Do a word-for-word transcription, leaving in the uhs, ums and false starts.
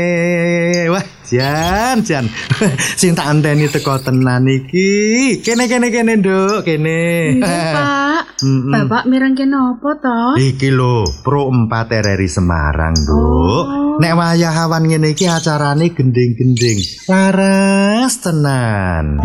Wah, Jan, Jan. Sing tak anteni teko tenan iki. Kene kene kene, Nduk, kene. Nggih, Pak. Mm-mm. Bapak mireng kene apa to? Iki lho, Pro empat R R I Semarang, Nduk. Oh. Nek wayah awan ngene iki acarane gending-gending. Laras tenan.